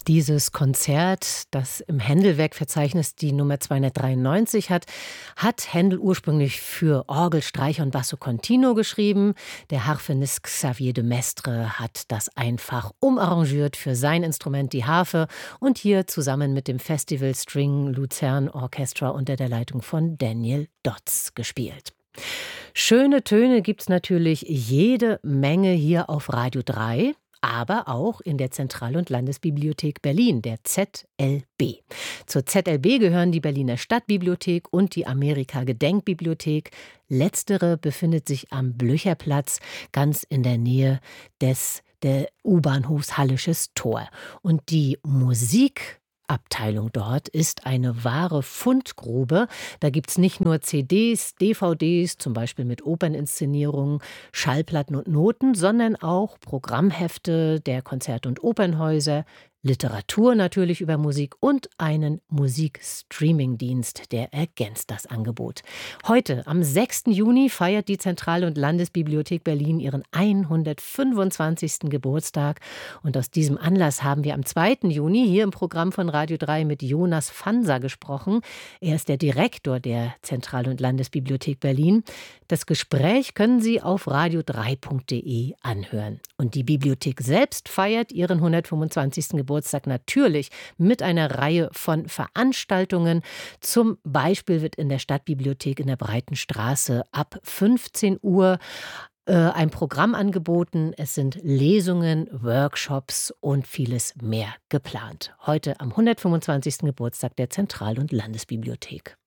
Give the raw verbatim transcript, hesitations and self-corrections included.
Dieses Konzert, das im Händel-Werkverzeichnis die Nummer zweihundertdreiundneunzig hat, hat Händel ursprünglich für Orgel, Streicher und Basso Continuo geschrieben. Der Harfenist Xavier de Maistre hat das einfach umarrangiert für sein Instrument, die Harfe, und hier zusammen mit dem Festival String Luzern Orchestra unter der Leitung von Daniel Dotz gespielt. Schöne Töne gibt's natürlich jede Menge hier auf Radio drei. Aber auch in der Zentral- und Landesbibliothek Berlin, der Z L B. Zur Z L B gehören die Berliner Stadtbibliothek und die Amerika-Gedenkbibliothek. Letztere befindet sich am Blücherplatz, ganz in der Nähe des der U-Bahnhofs Hallisches Tor. Und die Musik Abteilung dort ist eine wahre Fundgrube. Da gibt's nicht nur C Ds, D V Ds, zum Beispiel mit Operninszenierungen, Schallplatten und Noten, sondern auch Programmhefte der Konzert- und Opernhäuser, Literatur natürlich über Musik und einen Musikstreamingdienst, der ergänzt das Angebot. Heute, am sechsten Juni, feiert die Zentral- und Landesbibliothek Berlin ihren hundertfünfundzwanzigsten Geburtstag. Und aus diesem Anlass haben wir am zweiten Juni hier im Programm von Radio drei mit Jonas Fanser gesprochen. Er ist der Direktor der Zentral- und Landesbibliothek Berlin. Das Gespräch können Sie auf radio drei punkt de anhören. Und die Bibliothek selbst feiert ihren hundertfünfundzwanzigsten Geburtstag natürlich mit einer Reihe von Veranstaltungen. Zum Beispiel wird in der Stadtbibliothek in der Breiten Straße ab fünfzehn Uhr äh, ein Programm angeboten. Es sind Lesungen, Workshops und vieles mehr geplant. Heute am hundertfünfundzwanzigsten Geburtstag der Zentral- und Landesbibliothek.